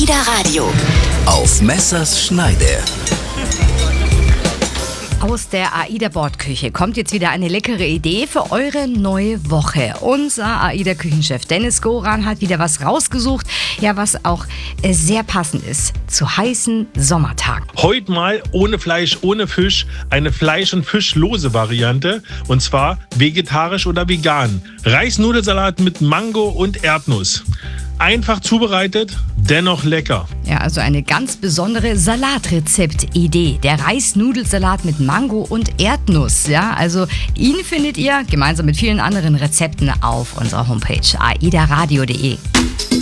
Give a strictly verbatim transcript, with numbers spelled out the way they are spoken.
AIDA Radio. Auf Messers Schneide. Aus der AIDA-Bordküche kommt jetzt wieder eine leckere Idee für eure neue Woche. Unser AIDA-Küchenchef Dennis Goran hat wieder was rausgesucht, ja, was auch äh, sehr passend ist zu heißen Sommertagen. Heute mal ohne Fleisch, ohne Fisch, eine Fleisch- und Fischlose Variante, und zwar vegetarisch oder vegan. Reisnudelsalat mit Mango und Erdnuss. Einfach zubereitet, dennoch lecker. Ja, also eine ganz besondere Salatrezept-Idee. Der Reisnudelsalat mit Mango und Erdnuss. Ja, also ihn findet ihr gemeinsam mit vielen anderen Rezepten auf unserer Homepage aidaradio punkt de.